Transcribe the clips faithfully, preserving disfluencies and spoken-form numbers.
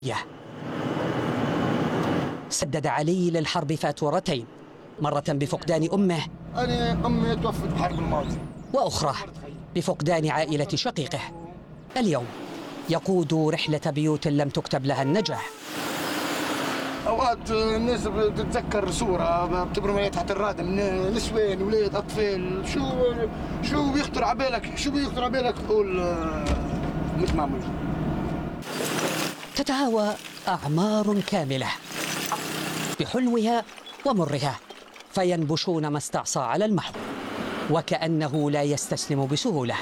سدد علي للحرب فاتورتين، مرة بفقدان أمه، أنا أمي توفت بحرب الماضي، وأخرى بفقدان عائلة شقيقه. اليوم يقود رحلة بيوت لم تكتب لها النجاح. أوقات الناس بتتذكر صورة بتبرميها تحت الرادم، نسوان ولاد أطفال، شو شو بيخطر على بالك شو بيخطر على بالك تقول مش معمول. تتهاوى أعمار كاملة بحلوها ومرها، فينبشون ما استعصى على المحو، وكأنه لا يستسلم بسهولة.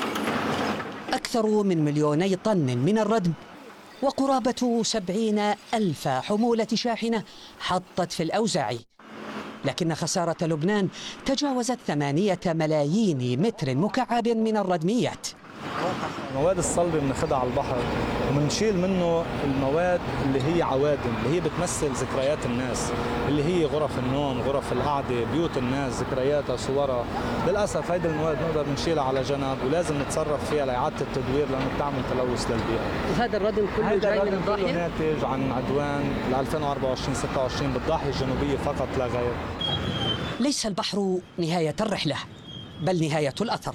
أكثر من مليوني طن من الردم وقرابة سبعين ألف حمولة شاحنة حطت في الأوزاع، لكن خسارة لبنان تجاوزت ثمانية ملايين متر مكعب من الردميات. المواد الصلبة بناخدها على البحر وبنشيل منه المواد اللي هي عوادم، اللي هي بتمثل ذكريات الناس، اللي هي غرف النوم، غرف القعدة، بيوت الناس، ذكرياتها، صورها. للأسف هيدي المواد نقدر نشيلها على جنب ولازم نتصرف فيها لإعادة التدوير لأنه بتعمل تلوث للبيئة. وهذا الردم كله جاي من الضاحية؟ ناتج عن عدوان ل ألفين وأربعة وعشرين ستة وعشرين بالضاحية الجنوبية فقط لا غير. ليس البحر نهاية الرحلة بل نهاية الأثر.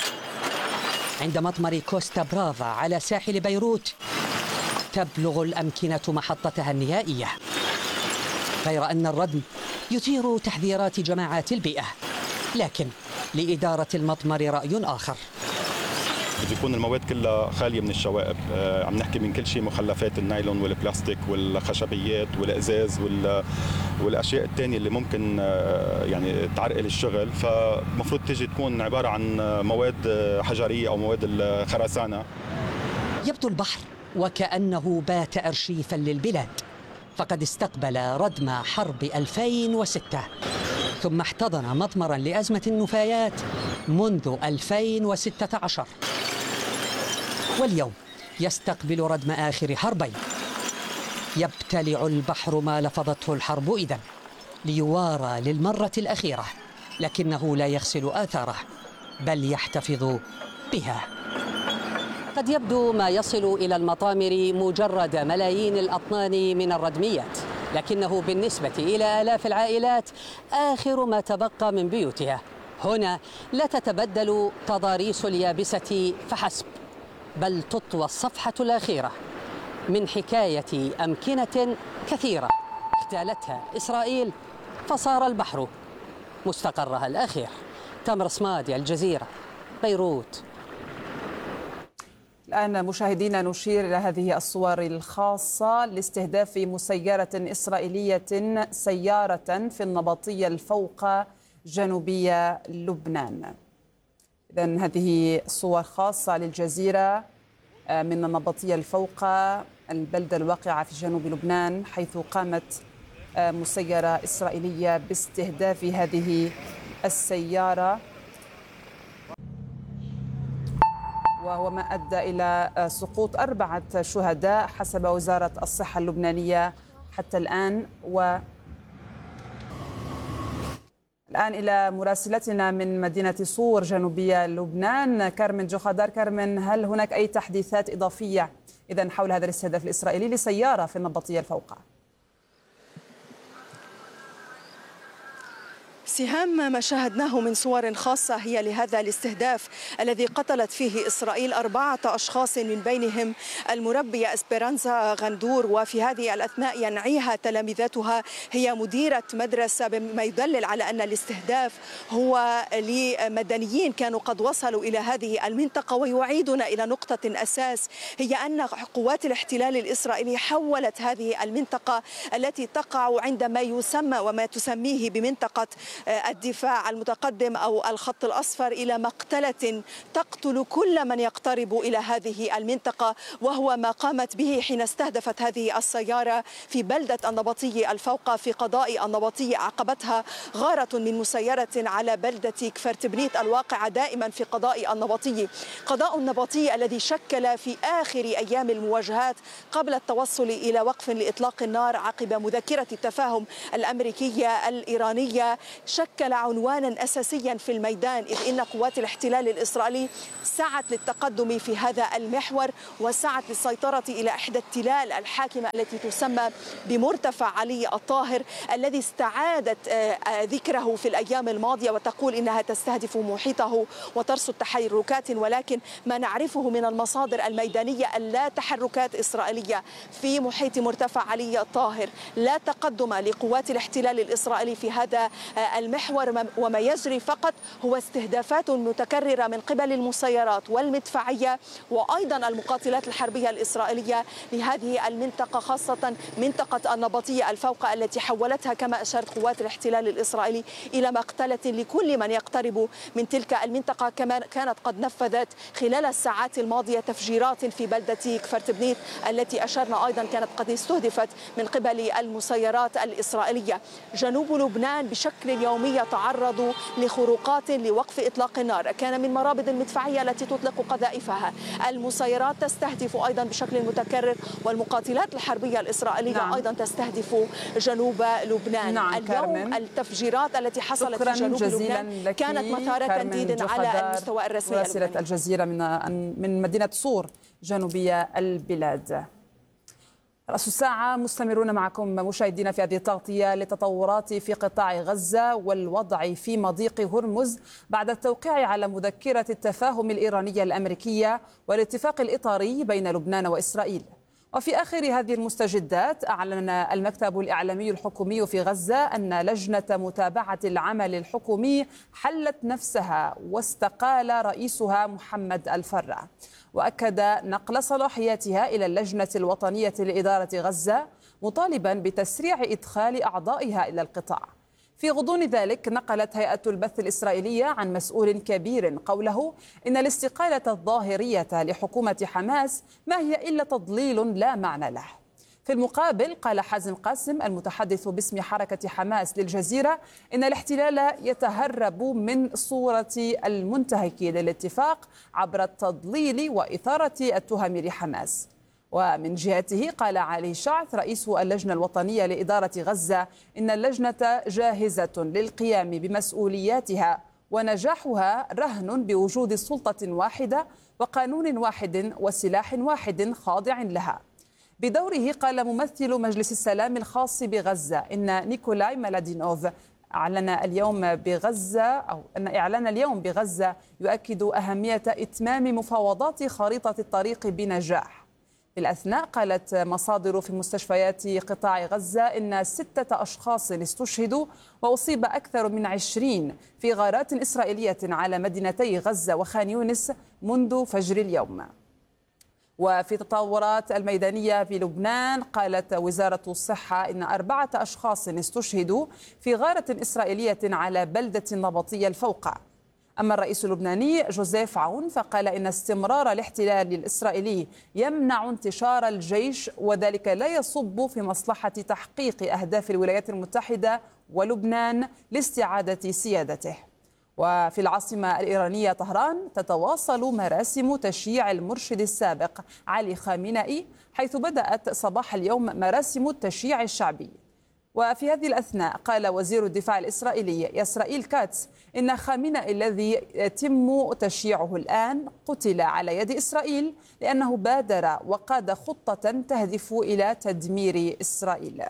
عند مطمر كوستا برافا على ساحل بيروت تبلغ الأمكنة محطتها النهائية، غير أن الردم يثير تحذيرات جماعات البيئة، لكن لإدارة المطمر رأي آخر. بده يكون المواد كلها خالية من الشوائب، آه عم نحكي من كل شيء، مخلفات النايلون والبلاستيك والخشبيات والإزاز وال والاشياء الثانيه اللي ممكن آه يعني تعرقل الشغل، فمفروض تيجي تكون عباره عن مواد حجريه او مواد الخرسانه. يبدو البحر وكأنه بات أرشيفا للبلاد، فقد استقبل ردم حرب ألفين وستة ثم احتضن مطمرا لأزمة النفايات منذ ألفين وستة عشر، واليوم يستقبل ردم آخر حربين. يبتلع البحر ما لفظته الحرب إذن ليوارى للمرة الأخيرة، لكنه لا يغسل آثاره بل يحتفظ بها. قد يبدو ما يصل إلى المطامر مجرد ملايين الأطنان من الردميات، لكنه بالنسبة إلى آلاف العائلات آخر ما تبقى من بيوتها. هنا لا تتبدل تضاريس اليابسة فحسب، بل تطوى الصفحة الأخيرة من حكاية أمكنة كثيرة احتالتها إسرائيل، فصار البحر مستقرها الأخير. تامر صمادي، الجزيرة، بيروت. الآن مشاهدينا نشير إلى هذه الصور الخاصة لاستهداف مسيرة إسرائيلية سيارة في النبطية الفوق جنوبية لبنان. إذن هذه صور خاصة للجزيرة من النبطية الفوق، البلدة الواقعة في جنوب لبنان، حيث قامت مسيرة إسرائيلية باستهداف هذه السيارة، وهو ما أدى إلى سقوط أربعة شهداء حسب وزارة الصحة اللبنانية حتى الآن. و الآن إلى مراسلتنا من مدينة صور جنوبية لبنان كارمن جوخادار. كارمن، هل هناك أي تحديثات إضافية إذن حول هذا الاستهداف الإسرائيلي لسيارة في النبطية الفوقى؟ سهام، ما شاهدناه من صور خاصة هي لهذا الاستهداف الذي قتلت فيه إسرائيل أربعة أشخاص من بينهم المربية إسبيرانزا غندور، وفي هذه الأثناء ينعيها تلامذتها، هي مديرة مدرسة، بما يدلل على أن الاستهداف هو لمدنيين كانوا قد وصلوا إلى هذه المنطقة. ويعيدنا إلى نقطة أساس، هي أن قوات الاحتلال الإسرائيلي حولت هذه المنطقة التي تقع عند ما يسمى وما تسميه بمنطقة الدفاع المتقدم أو الخط الأصفر إلى مقتلة تقتل كل من يقترب إلى هذه المنطقة، وهو ما قامت به حين استهدفت هذه السيارة في بلدة النبطية الفوقى في قضاء النبطية. عقبتها غارة من مسيرة على بلدة كفرتبنيت الواقعة دائما في قضاء النبطية. قضاء النبطية الذي شكل في آخر أيام المواجهات قبل التوصل إلى وقف لإطلاق النار عقب مذكرة التفاهم الأمريكية الإيرانية شكل عنوانا أساسيا في الميدان، إذ إن قوات الاحتلال الإسرائيلي سعت للتقدم في هذا المحور وسعت للسيطرة إلى إحدى التلال الحاكمة التي تسمى بمرتفع علي الطاهر، الذي استعادت ذكره في الأيام الماضية وتقول إنها تستهدف محيطه وترصد تحركات، ولكن ما نعرفه من المصادر الميدانية أن لا تحركات إسرائيلية في محيط مرتفع علي الطاهر، لا تقدم لقوات الاحتلال الإسرائيلي في هذا المحور، وما يجري فقط هو استهدافات متكررة من قبل المسيرات والمدفعية وأيضا المقاتلات الحربية الإسرائيلية لهذه المنطقة، خاصة منطقة النبطية الفوقة التي حولتها كما أشارت قوات الاحتلال الإسرائيلي إلى مقتلة لكل من يقترب من تلك المنطقة. كما كانت قد نفذت خلال الساعات الماضية تفجيرات في بلدة كفرتبنيت التي أشرنا أيضا كانت قد استهدفت من قبل المسيرات الإسرائيلية. جنوب لبنان بشكل يومي يتعرض لخروقات لوقف إطلاق النار، كان من مرابط المدفعية التي تطلق قذائفها، المسيرات تستهدف أيضا بشكل متكرر، والمقاتلات الحربية الإسرائيلية نعم. أيضا تستهدف جنوب لبنان. نعم اليوم كارمن. التفجيرات التي حصلت في جنوب لبنان كانت مثار تنديد على المستوى الرسمي. مراسلة الجزيرة من من مدينة صور جنوبية البلاد. رأس الساعة مستمرون معكم مشاهدينا في هذه التغطية للتطورات في قطاع غزة والوضع في مضيق هرمز بعد التوقيع على مذكرة التفاهم الإيرانية الأمريكية والاتفاق الإطاري بين لبنان وإسرائيل. وفي آخر هذه المستجدات أعلن المكتب الإعلامي الحكومي في غزة أن لجنة متابعة العمل الحكومي حلت نفسها واستقال رئيسها محمد الفرع، وأكد نقل صلاحياتها إلى اللجنة الوطنية لإدارة غزة مطالبا بتسريع إدخال أعضائها إلى القطاع. في غضون ذلك نقلت هيئة البث الإسرائيلية عن مسؤول كبير قوله إن الاستقالة الظاهرية لحكومة حماس ما هي إلا تضليل لا معنى له. في المقابل قال حازم قاسم المتحدث باسم حركة حماس للجزيرة إن الاحتلال يتهرب من صورة المنتهك للاتفاق عبر التضليل وإثارة التهم لحماس. ومن جهته قال علي شعث رئيس اللجنة الوطنية لإدارة غزة إن اللجنة جاهزة للقيام بمسؤولياتها ونجاحها رهن بوجود سلطة واحدة وقانون واحد وسلاح واحد خاضع لها. بدوره قال ممثل مجلس السلام الخاص بغزة إن نيكولاي مالادينوف أعلن اليوم بغزة أو أن إعلان اليوم بغزة يؤكد أهمية إتمام مفاوضات خريطة الطريق بنجاح. في الأثناء قالت مصادر في مستشفيات قطاع غزة إن ستة أشخاص استشهدوا وأصيب أكثر من عشرين في غارات إسرائيلية على مدينتي غزة وخان يونس منذ فجر اليوم. وفي التطورات الميدانية في لبنان قالت وزارة الصحة إن أربعة أشخاص استشهدوا في غارة إسرائيلية على بلدة النبطية الفوقة. أما الرئيس اللبناني جوزيف عون فقال إن استمرار الاحتلال الإسرائيلي يمنع انتشار الجيش وذلك لا يصب في مصلحة تحقيق أهداف الولايات المتحدة ولبنان لاستعادة سيادته. وفي العاصمة الإيرانية طهران تتواصل مراسم تشييع المرشد السابق علي خامنئي، حيث بدأت صباح اليوم مراسم التشييع الشعبي. وفي هذه الأثناء قال وزير الدفاع الإسرائيلي إسرائيل كاتس إن خامنئي الذي يتم تشييعه الآن قتل على يد إسرائيل لأنه بادر وقاد خطة تهدف إلى تدمير إسرائيل.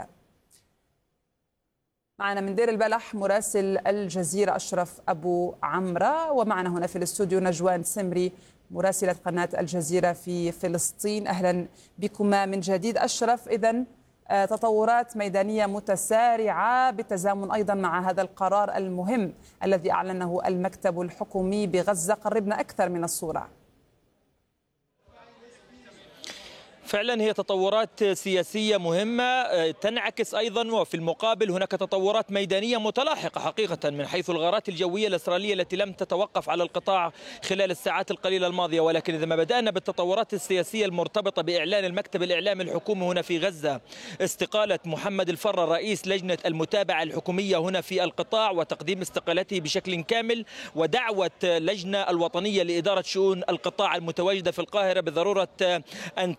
معنا من دير البلح مراسل الجزيرة أشرف أبو عمرة، ومعنا هنا في الاستوديو نجوان سمري مراسلة قناة الجزيرة في فلسطين. أهلا بكما من جديد. أشرف، إذن تطورات ميدانية متسارعة بالتزامن أيضا مع هذا القرار المهم الذي أعلنه المكتب الحكومي بغزة، قربنا أكثر من الصورة. فعلا هي تطورات سياسية مهمة تنعكس أيضا، وفي المقابل هناك تطورات ميدانية متلاحقة حقيقة من حيث الغارات الجوية الإسرائيلية التي لم تتوقف على القطاع خلال الساعات القليلة الماضية. ولكن إذا ما بدأنا بالتطورات السياسية المرتبطة بإعلان المكتب الإعلامي الحكومي هنا في غزة استقالة محمد الفرة رئيس لجنة المتابعة الحكومية هنا في القطاع وتقديم استقالته بشكل كامل، ودعوة اللجنة الوطنية لإدارة شؤون القطاع المتواجدة في القاهرة بضرورة أن تأتي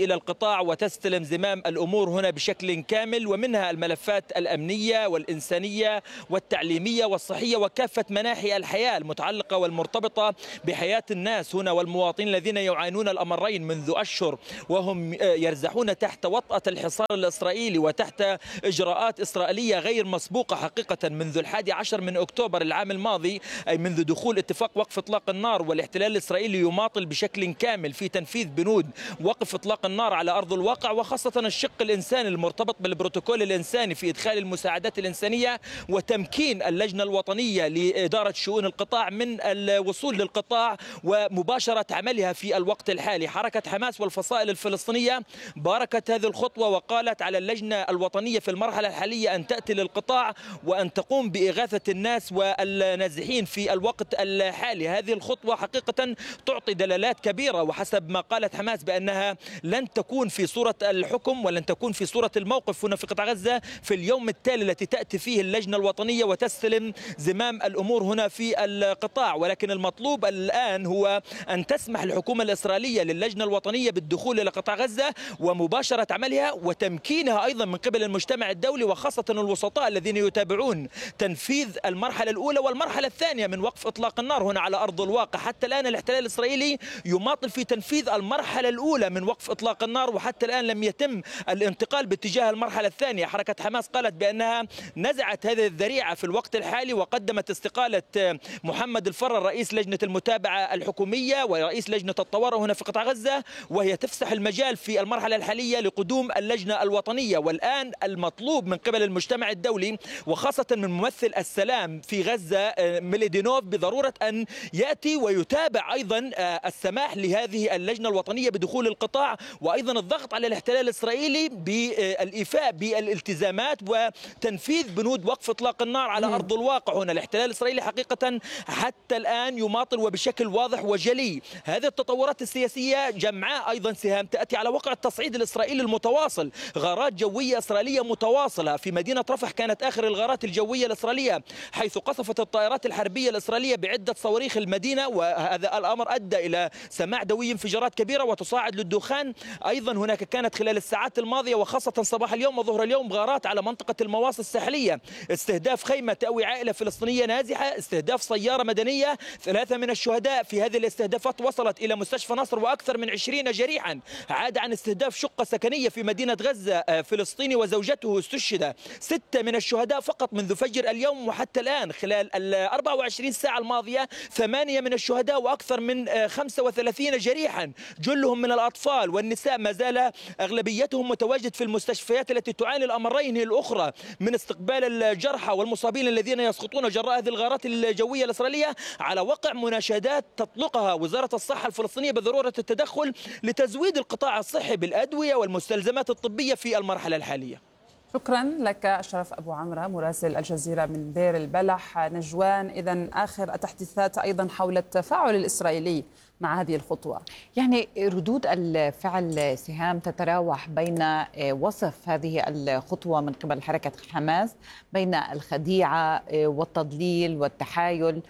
إلى القطاع وتستلم زمام الأمور هنا بشكل كامل، ومنها الملفات الأمنية والإنسانية والتعليمية والصحية وكافة مناحي الحياة المتعلقة والمرتبطة بحياة الناس هنا والمواطنين الذين يعانون الأمرين منذ أشهر وهم يرزحون تحت وطأة الحصار الإسرائيلي وتحت إجراءات إسرائيلية غير مسبوقة حقيقة منذ الحادي عشر من أكتوبر العام الماضي، أي منذ دخول اتفاق وقف إطلاق النار. والاحتلال الإسرائيلي يماطل بشكل كامل في تنفيذ بنود وقف إطلاق النار على أرض الواقع، وخاصة الشق الإنساني المرتبط بالبروتوكول الإنساني في إدخال المساعدات الإنسانية وتمكين اللجنة الوطنية لإدارة شؤون القطاع من الوصول للقطاع ومباشرة عملها في الوقت الحالي. حركة حماس والفصائل الفلسطينية باركت هذه الخطوة وقالت على اللجنة الوطنية في المرحلة الحالية أن تأتي للقطاع وأن تقوم بإغاثة الناس والنازحين في الوقت الحالي. هذه الخطوة حقيقة تعطي دلالات كبيرة، وحسب ما قالت حماس بأنها لن تكون في صورة الحكم ولن تكون في صورة الموقف هنا في قطاع غزة في اليوم التالي التي تأتي فيه اللجنة الوطنية وتستلم زمام الأمور هنا في القطاع. ولكن المطلوب الآن هو أن تسمح الحكومة الإسرائيلية للجنة الوطنية بالدخول إلى قطاع غزة ومباشرة عملها وتمكينها أيضا من قبل المجتمع الدولي وخاصة الوسطاء الذين يتابعون تنفيذ المرحلة الأولى والمرحلة الثانية من وقف إطلاق النار هنا على أرض الواقع. حتى الآن الاحتلال الإسرائيلي يماطل في تنفيذ المرحلة الأولى من وقف إطلاق النار، وحتى الآن لم يتم الانتقال باتجاه المرحلة الثانية. حركة حماس قالت بأنها نزعت هذه الذريعة في الوقت الحالي وقدمت استقالة محمد الفرر رئيس لجنة المتابعة الحكومية ورئيس لجنة الطوارئ هنا في قطاع غزة، وهي تفسح المجال في المرحلة الحالية لقدوم اللجنة الوطنية. والآن المطلوب من قبل المجتمع الدولي وخاصة من ممثل السلام في غزة ميليدينوف بضرورة أن يأتي ويتابع أيضا السماح لهذه اللجنة الوطنية بدخول القطاع، وأيضا الضغط على الاحتلال الإسرائيلي بالإيفاء بالالتزامات وتنفيذ بنود وقف إطلاق النار على أرض الواقع. هنا الاحتلال الإسرائيلي حقيقة حتى الآن يماطل وبشكل واضح وجلي. هذه التطورات السياسية جمعاء أيضا سهام تأتي على وقع التصعيد الإسرائيلي المتواصل، غارات جوية إسرائيلية متواصلة في مدينة رفح. كانت آخر الغارات الجوية الإسرائيلية حيث قصفت الطائرات الحربية الإسرائيلية بعدة صواريخ المدينة، وهذا الأمر أدى إلى سماع دوي انفجارات كبيرة وتصاعد للدخان. أيضا هناك كانت خلال الساعات الماضية وخاصة صباح اليوم وظهر اليوم غارات على منطقة المواصل الساحلية، استهداف خيمة تأوي عائلة فلسطينية نازحة، استهداف سيارة مدنية. ثلاثة من الشهداء في هذه الاستهدافات وصلت إلى مستشفى نصر وأكثر من عشرين جريحا. عاد عن استهداف شقة سكنية في مدينة غزة فلسطيني وزوجته استشهد. ستة من الشهداء فقط منذ فجر اليوم وحتى الآن خلال ال أربع وعشرين ساعة الماضية. ثمانية من الشهداء وأكثر من خمسة وثلاثين جريحا، جلهم من الأطفال والنساء. ما زال أغلبيتهم متواجد في المستشفيات التي تعاني الأمرين الأخرى من استقبال الجرحى والمصابين الذين يسقطون جراء هذه الغارات الجوية الإسرائيلية، على وقع مناشدات تطلقها وزارة الصحة الفلسطينية بضرورة التدخل لتزويد القطاع الصحي بالأدوية والمستلزمات الطبية في المرحلة الحالية. شكرا لك أشرف أبو عمرة مراسل الجزيرة من دير البلح. نجوان، إذن آخر التحديثات أيضا حول التفاعل الإسرائيلي مع هذه الخطوة. يعني ردود الفعل سهام تتراوح بين وصف هذه الخطوة من قبل حركة حماس بين الخديعة والتضليل والتحايل.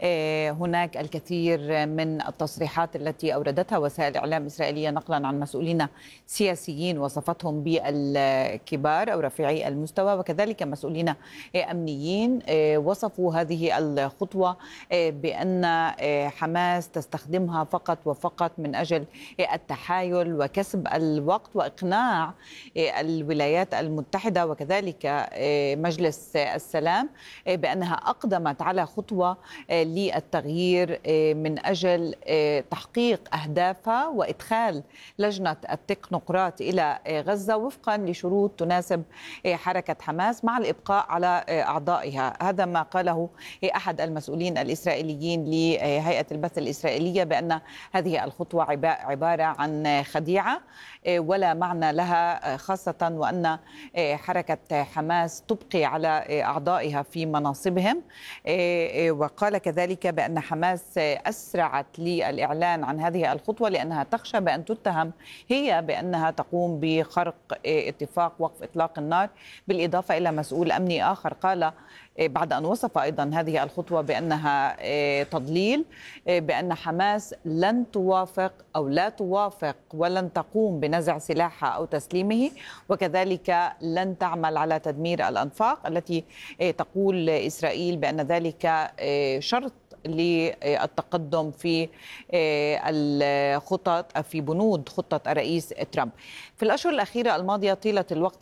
هناك الكثير من التصريحات التي أوردتها وسائل إعلام إسرائيلية نقلا عن مسؤولين سياسيين وصفتهم بالكبار أو رفيعي المستوى، وكذلك مسؤولين أمنيين وصفوا هذه الخطوة بأن حماس تستخدمها فقط وفقط من أجل التحايل وكسب الوقت وإقناع الولايات المتحدة وكذلك مجلس السلام بأنها أقدمت على خطوة للتغيير من أجل تحقيق أهدافها وإدخال لجنة التكنوقراط إلى غزة وفقا لشروط تناسب حركة حماس مع الإبقاء على أعضائها. هذا ما قاله أحد المسؤولين الإسرائيليين لهيئة البث الإسرائيلية بأن هذه الخطوة عبارة عن خديعة ولا معنى لها، خاصة وأن حركة حماس تبقي على أعضائها في مناصبهم. وقال كذلك بأن حماس أسرعت للإعلان عن هذه الخطوة لأنها تخشى بأن تتهم هي بأنها تقوم بخرق اتفاق وقف إطلاق النار. بالإضافة إلى مسؤول أمني آخر قال بعد أن وصف أيضا هذه الخطوة بأنها تضليل بأن حماس لن توافق أو لا توافق ولن تقوم بنزع سلاحها أو تسليمه، وكذلك لن تعمل على تدمير الأنفاق التي تقول إسرائيل بأن ذلك شرط للتقدم في الخطط في بنود خطة الرئيس ترامب. في الأشهر الأخيرة الماضية طيلة الوقت